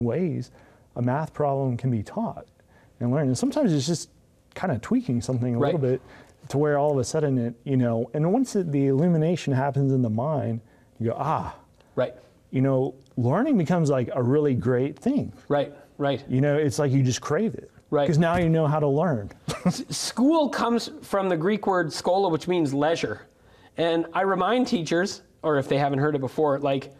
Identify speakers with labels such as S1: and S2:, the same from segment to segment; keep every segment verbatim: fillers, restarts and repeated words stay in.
S1: ways a math problem can be taught and learned. And sometimes it's just kind of tweaking something a
S2: right.
S1: little bit to where all of a sudden it, you know, and once it, the illumination happens in the mind, you go, ah,
S2: right.
S1: you know, learning becomes like a really great thing.
S2: Right, right.
S1: You know, it's like you just crave it.
S2: Right.
S1: Because now you know how to learn.
S2: School comes from the Greek word schola, which means leisure. And I remind teachers, or if they haven't heard it before, like,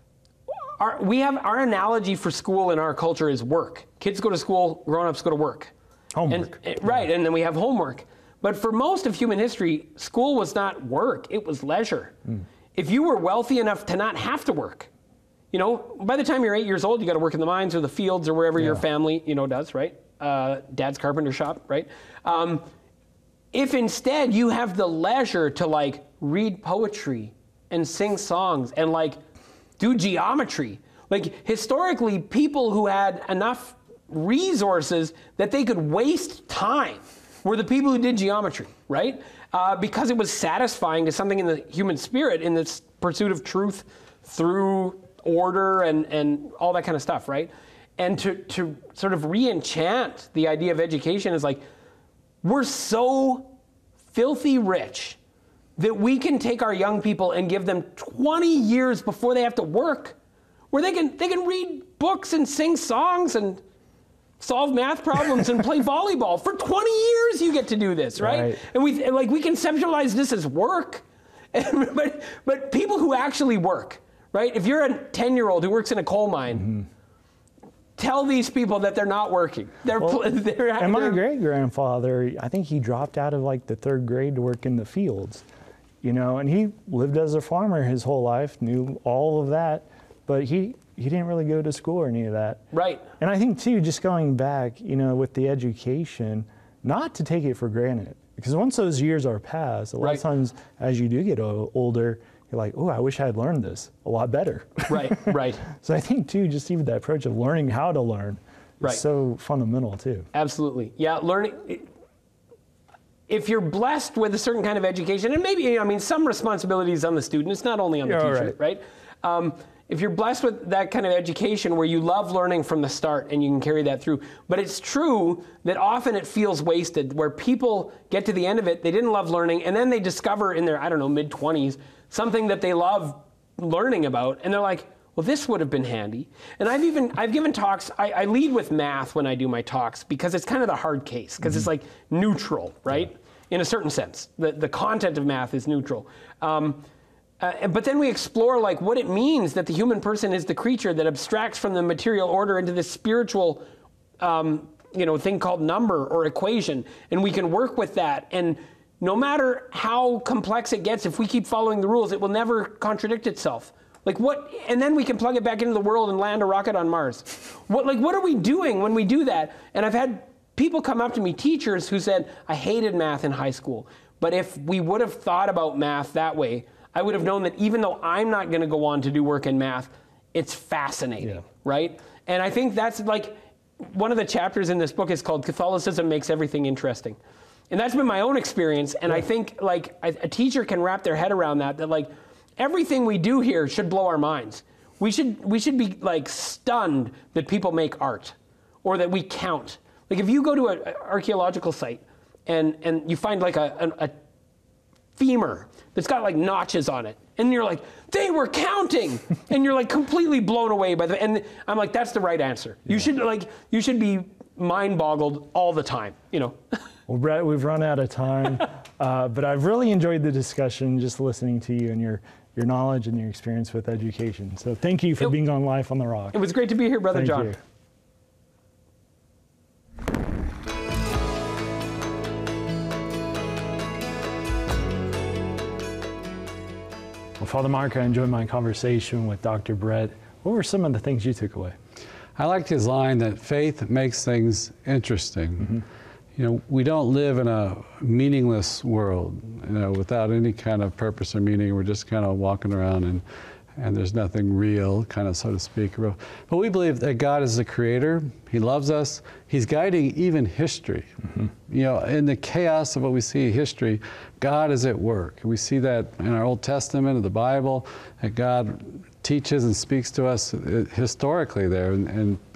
S2: our, we have our analogy for school in our culture is work. Kids go to school, grown-ups go to work.
S1: Homework.
S2: And, right, and then we have homework. But for most of human history, school was not work, it was leisure. Mm. If you were wealthy enough to not have to work, you know, by the time you're eight years old, you got to work in the mines or the fields or wherever yeah. your family, you know, does, right? Uh, dad's carpenter shop, right? Um, if instead you have the leisure to like read poetry and sing songs and like do geometry, like historically people who had enough resources that they could waste time were the people who did geometry, right? Uh, because it was satisfying to something in the human spirit in this pursuit of truth through order and, and all that kind of stuff, right? And to, to sort of re-enchant the idea of education is like, we're so filthy rich that we can take our young people and give them twenty years before they have to work, where they can, they can read books and sing songs and solve math problems and play volleyball. For twenty years you get to do this, right? right. And we like we conceptualize this as work, but, but people who actually work, right? If you're a ten-year-old who works in a coal mine, mm-hmm. tell these people that they're not working. They're,
S1: well,
S2: they're
S1: And my great-grandfather, I think he dropped out of like the third grade to work in the fields, you know, and he lived as a farmer his whole life, knew all of that, but he, he didn't really go to school or any of that.
S2: Right.
S1: And I think too, just going back, you know, with the education, not to take it for granted, because once those years are past, a lot
S2: right.
S1: of times as you do get o- older, you're like, oh, I wish I had learned this a lot better.
S2: Right, right.
S1: So I think too, just even that approach of learning how to learn
S2: right.
S1: is so fundamental too.
S2: Absolutely. Yeah, learning, if you're blessed with a certain kind of education, and maybe, I mean, some responsibilities on the student, it's not only on the
S1: yeah,
S2: teacher, right? right? Um, if you're blessed with that kind of education where you love learning from the start and you can carry that through, but it's true that often it feels wasted, where people get to the end of it, they didn't love learning, and then they discover in their, I don't know, mid-twenties, something that they love learning about, and they're like, well, this would have been handy. And I've even, I've given talks, I, I lead with math when I do my talks, because it's kind of the hard case, because mm-hmm. it's like neutral, right? Yeah. In a certain sense. The, the content of math is neutral. Um, Uh, but then we explore like what it means that the human person is the creature that abstracts from the material order into this spiritual um, you know, thing called number or equation. And we can work with that. And no matter how complex it gets, if we keep following the rules, it will never contradict itself. Like what, and then we can plug it back into the world and land a rocket on Mars. What, like, what are we doing when we do that? And I've had people come up to me, teachers, who said, I hated math in high school, but if we would have thought about math that way, I would have known that even though I'm not going to go on to do work in math, it's fascinating, yeah. right? And I think that's like, one of the chapters in this book is called Catholicism Makes Everything Interesting. And that's been my own experience, and yeah. I think like a, a teacher can wrap their head around that, that like everything we do here should blow our minds. We should, we should be like stunned that people make art, or that we count. Like if you go to an archaeological site and, and you find like a, a, a femur that's got like notches on it, and you're like, they were counting, and you're like completely blown away by the, and I'm like, that's the right answer. Yeah. You should like, you should be mind boggled all the time, you know?
S1: Well, Brett, we've run out of time, uh, but I've really enjoyed the discussion, just listening to you and your, your knowledge and your experience with education. So thank you for it, being on Life on the Rock.
S2: It was great to be here, Brother
S1: thank
S2: John.
S1: You. Well, Father Mark, I enjoyed my conversation with Doctor Brett. What were some of the things you took away?
S3: I liked his line that faith makes things interesting. Mm-hmm. You know, we don't live in a meaningless world, you know, without any kind of purpose or meaning. We're just kind of walking around and and there's nothing real, kind of, so to speak. But we believe that God is the creator. He loves us. He's guiding even history. Mm-hmm. You know, in the chaos of what we see in history, God is at work. We see that in our Old Testament, in the Bible, that God teaches and speaks to us historically there, and, and